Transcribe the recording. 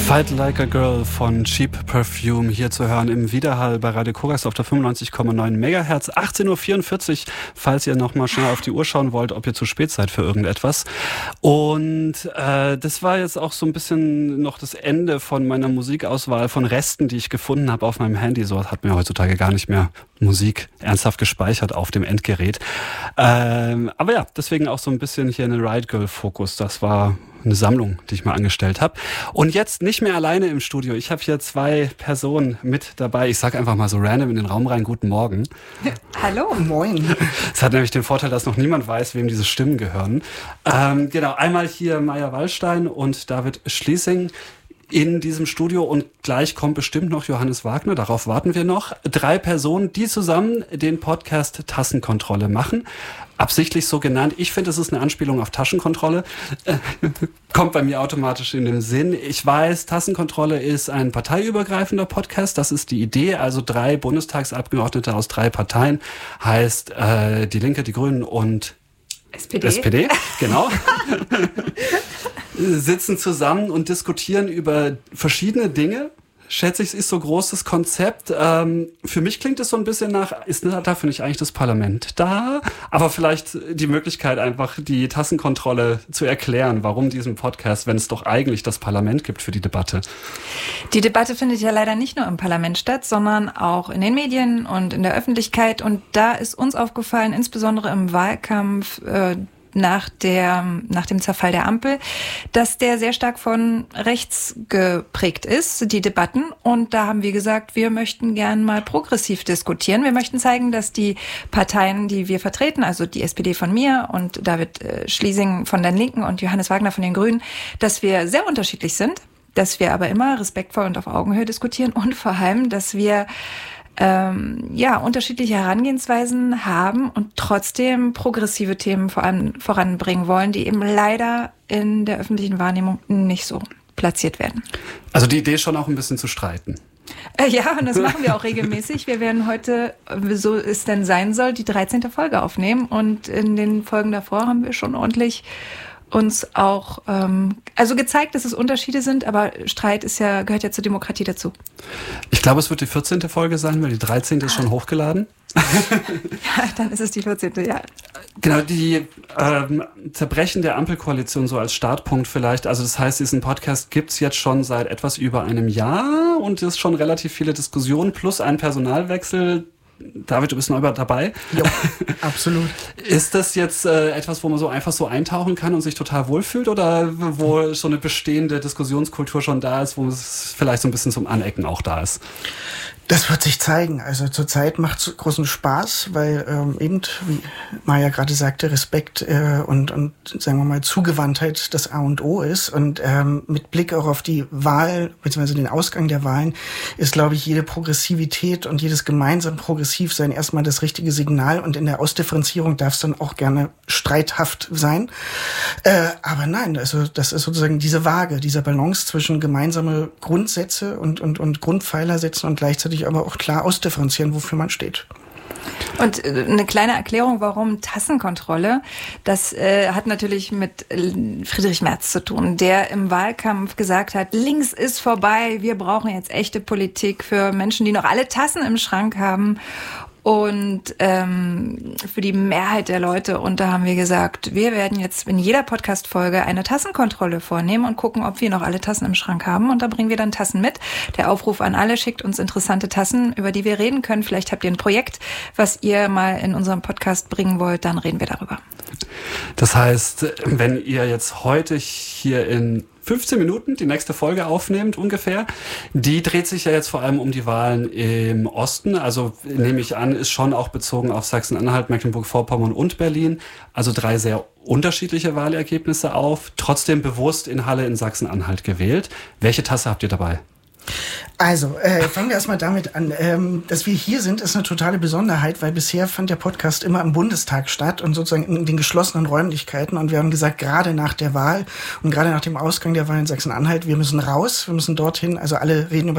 Fight Like a Girl von Cheap Perfume hier zu hören im Widerhall bei Radio Korax auf der 95,9 MHz. 18.44 Uhr, falls ihr nochmal schnell auf die Uhr schauen wollt, ob ihr zu spät seid für irgendetwas. Und das war jetzt auch so ein bisschen noch das Ende von meiner Musikauswahl von Resten, die ich gefunden habe auf meinem Handy. So hat mir heutzutage gar nicht mehr Musik ernsthaft gespeichert auf dem Endgerät. Aber ja, deswegen auch so ein bisschen hier eine Riot Girl Fokus. Das war eine Sammlung, die ich mal angestellt habe. Und jetzt nicht mehr alleine im Studio. Ich habe hier zwei Personen mit dabei. Ich sage einfach mal so random in den Raum rein, guten Morgen. Hallo, moin. Es hat nämlich den Vorteil, dass noch niemand weiß, wem diese Stimmen gehören. Genau, einmal hier Maja Wallstein und David Schlesing in diesem Studio und gleich kommt bestimmt noch Johannes Wagner, darauf warten wir noch. 3 Personen, die zusammen den Podcast Tassenkontrolle machen. Absichtlich so genannt. Ich finde, es ist eine Anspielung auf Taschenkontrolle. Kommt bei mir automatisch in den Sinn. Ich weiß, Tassenkontrolle ist ein parteiübergreifender Podcast. Das ist die Idee. Also 3 Bundestagsabgeordnete aus 3 Parteien. Heißt die Linke, die Grünen und SPD, genau. Sitzen zusammen und diskutieren über verschiedene Dinge. Schätze ich, es ist so großes Konzept. Für mich klingt es so ein bisschen nach, ist dafür nicht eigentlich das Parlament da? Aber vielleicht die Möglichkeit, einfach die Tassenkontrolle zu erklären, warum diesen Podcast, wenn es doch eigentlich das Parlament gibt für die Debatte. Die Debatte findet ja leider nicht nur im Parlament statt, sondern auch in den Medien und in der Öffentlichkeit. Und da ist uns aufgefallen, insbesondere im Wahlkampf, nach dem Zerfall der Ampel, dass der sehr stark von rechts geprägt ist, die Debatten. Und da haben wir gesagt, wir möchten gern mal progressiv diskutieren. Wir möchten zeigen, dass die Parteien, die wir vertreten, also die SPD von mir und David Schlesing von der Linken und Johannes Wagner von den Grünen, dass wir sehr unterschiedlich sind, dass wir aber immer respektvoll und auf Augenhöhe diskutieren und vor allem, dass wir unterschiedliche Herangehensweisen haben und trotzdem progressive Themen vor allem voranbringen wollen, die eben leider in der öffentlichen Wahrnehmung nicht so platziert werden. Also die Idee ist schon auch ein bisschen zu streiten. Ja, und das machen wir auch regelmäßig. Wir werden heute, so es denn sein soll, die 13. Folge aufnehmen und in den Folgen davor haben wir schon ordentlich uns auch gezeigt, dass es Unterschiede sind, aber Streit gehört ja zur Demokratie dazu. Ich glaube, es wird die 14. Folge sein, weil die 13. ist schon hochgeladen. Ja, dann ist es die 14. Ja. Genau, die Zerbrechen der Ampelkoalition so als Startpunkt vielleicht. Also das heißt, diesen Podcast gibt's jetzt schon seit etwas über einem Jahr und es ist schon relativ viele Diskussionen plus ein Personalwechsel. David, du bist neu dabei. Ja, absolut. Ist das jetzt etwas, wo man so einfach so eintauchen kann und sich total wohlfühlt oder wo so eine bestehende Diskussionskultur schon da ist, wo es vielleicht so ein bisschen zum Anecken auch da ist? Das wird sich zeigen. Also zurzeit macht es großen Spaß, weil eben, wie Maja gerade sagte, Respekt und sagen wir mal Zugewandtheit das A und O ist. Und mit Blick auch auf die Wahl, beziehungsweise den Ausgang der Wahlen, ist, glaube ich, jede Progressivität und jedes gemeinsam Progressivsein erstmal das richtige Signal. Und in der Ausdifferenzierung darf es dann auch gerne streithaft sein. Aber nein, also das ist sozusagen diese Waage, diese Balance zwischen gemeinsame Grundsätze und Grundpfeiler setzen und gleichzeitig aber auch klar ausdifferenzieren, wofür man steht. Und eine kleine Erklärung, warum Tassenkontrolle, das hat natürlich mit Friedrich Merz zu tun, der im Wahlkampf gesagt hat, links ist vorbei, wir brauchen jetzt echte Politik für Menschen, die noch alle Tassen im Schrank haben. Und für die Mehrheit der Leute. Und da haben wir gesagt, wir werden jetzt in jeder Podcast-Folge eine Tassenkontrolle vornehmen und gucken, ob wir noch alle Tassen im Schrank haben. Und da bringen wir dann Tassen mit. Der Aufruf an alle, schickt uns interessante Tassen, über die wir reden können. Vielleicht habt ihr ein Projekt, was ihr mal in unserem Podcast bringen wollt, dann reden wir darüber. Das heißt, wenn ihr jetzt heute hier in 15 Minuten die nächste Folge aufnehmt ungefähr. Die dreht sich ja jetzt vor allem um die Wahlen im Osten. Also nehme ich an, ist schon auch bezogen auf Sachsen-Anhalt, Mecklenburg-Vorpommern und Berlin. Also 3 sehr unterschiedliche Wahlergebnisse auf. Trotzdem bewusst in Halle in Sachsen-Anhalt gewählt. Welche Tasse habt ihr dabei? Also, fangen wir erstmal damit an. Dass wir hier sind, ist eine totale Besonderheit, weil bisher fand der Podcast immer im Bundestag statt und sozusagen in den geschlossenen Räumlichkeiten. Und wir haben gesagt, gerade nach der Wahl und gerade nach dem Ausgang der Wahl in Sachsen-Anhalt, wir müssen raus, wir müssen dorthin. Also alle reden über